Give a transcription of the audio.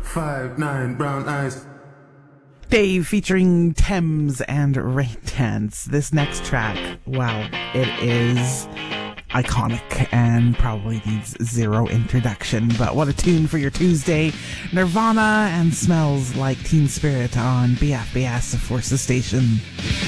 5'9" brown eyes. Dave featuring Thames and Rain Dance. This next track, wow, it is iconic and probably needs zero introduction, but what a tune for your Tuesday. Nirvana and Smells Like Teen Spirit on BFBS Forces Station.